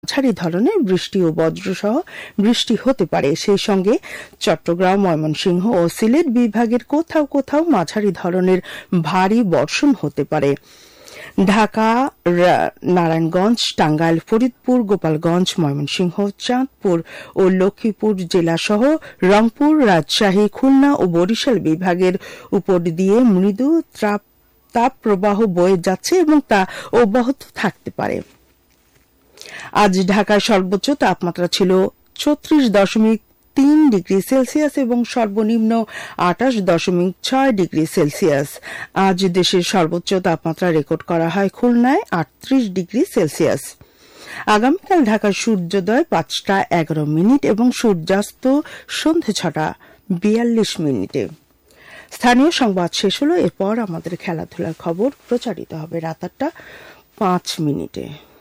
মাঝারি ধরনের বৃষ্টি ও বজ্রসহ বৃষ্টি হতে পারে। সেই সঙ্গে চট্টগ্রাম, ময়মনসিংহ ও সিলেট বিভাগের কোথাও কোথাও মাঝারি ধরনের ভারী বর্ষণ হতে পারে। ঢাকা, নারায়ণগঞ্জ, টাঙ্গাইল, ফরিদপুর, গোপালগঞ্জ, ময়মনসিংহ, চাঁদপুর ও লক্ষ্মীপুর জেলাসহ রংপুর, রাজশাহী, খুলনা ও বরিশাল বিভাগের উপর দিয়ে মৃদু তাপপ্রবাহ বয়ে যাচ্ছে এবং তা অব্যাহত থাকতে পারে। আজ ঢাকায় সর্বোচ্চ তাপমাত্রা ছিল ৩৬.৩ ডিগ্রি সেলসিয়াস এবং সর্বনিম্ন ২৮.৬ ডিগ্রি সেলসিয়াস। আজ দেশের সর্বোচ্চ তাপমাত্রা রেকর্ড করা হয় খুলনায় ৩৮ ডিগ্রি সেলসিয়াস। আগামীকাল ঢাকার সূর্যোদয় ৫টা ১১ এবং সূর্যাস্ত সন্ধ্যে ৬টা ৪২ স্থানীয় সংবাদ শেষ হল। এরপর আমাদের খেলাধুলার খবর প্রচারিত হবে রাত ৮টা ৫।